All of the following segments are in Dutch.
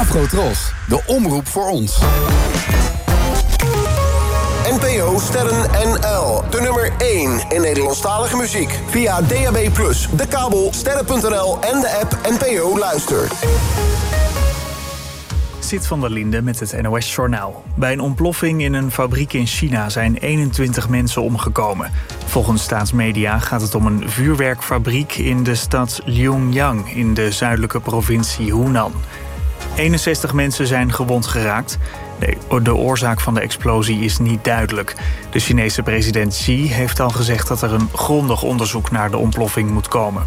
Afro-Tros, de omroep voor ons. NPO Sterren NL. De nummer 1 in Nederlandstalige muziek. Via DAB+, de kabel, sterren.nl en de app NPO Luister. Zit van der Linde met het NOS-journaal. Bij een ontploffing in een fabriek in China zijn 21 mensen omgekomen. Volgens staatsmedia gaat het om een vuurwerkfabriek in de stad Liunyang in de zuidelijke provincie Hunan. 61 mensen zijn gewond geraakt. De oorzaak van de explosie is niet duidelijk. De Chinese president Xi heeft al gezegd dat er een grondig onderzoek naar de ontploffing moet komen.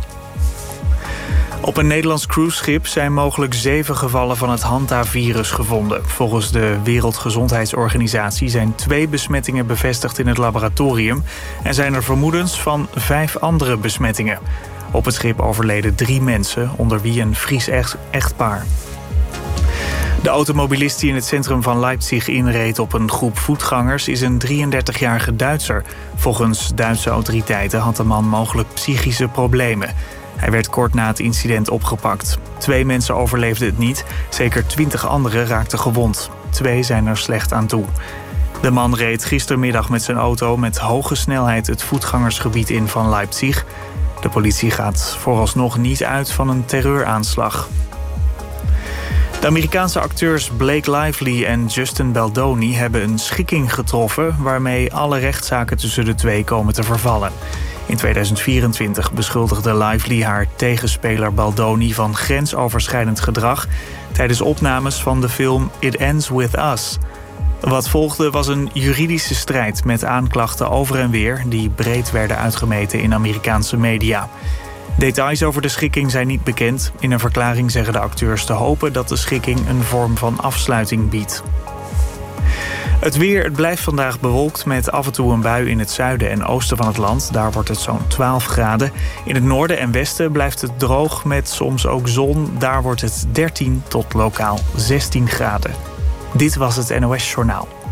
Op een Nederlands cruiseschip zijn mogelijk 7 gevallen van het Hanta-virus gevonden. Volgens de Wereldgezondheidsorganisatie zijn 2 besmettingen bevestigd in het laboratorium en zijn er vermoedens van 5 andere besmettingen. Op het schip overleden 3 mensen, onder wie een Fries echtpaar. De automobilist die in het centrum van Leipzig inreed op een groep voetgangers is een 33-jarige Duitser. Volgens Duitse autoriteiten had de man mogelijk psychische problemen. Hij werd kort na het incident opgepakt. 2 mensen overleefden het niet, zeker 20 anderen raakten gewond. 2 zijn er slecht aan toe. De man reed gistermiddag met zijn auto met hoge snelheid het voetgangersgebied in van Leipzig. De politie gaat vooralsnog niet uit van een terreuraanslag. De Amerikaanse acteurs Blake Lively en Justin Baldoni hebben een schikking getroffen waarmee alle rechtszaken tussen de twee komen te vervallen. In 2024 beschuldigde Lively haar tegenspeler Baldoni van grensoverschrijdend gedrag tijdens opnames van de film It Ends With Us. Wat volgde was een juridische strijd met aanklachten over en weer die breed werden uitgemeten in Amerikaanse media. Details over de schikking zijn niet bekend. In een verklaring zeggen de acteurs te hopen dat de schikking een vorm van afsluiting biedt. Het weer, het blijft vandaag bewolkt met af en toe een bui in het zuiden en oosten van het land. Daar wordt het zo'n 12 graden. In het noorden en westen blijft het droog met soms ook zon. Daar wordt het 13 tot lokaal 16 graden. Dit was het NOS Journaal.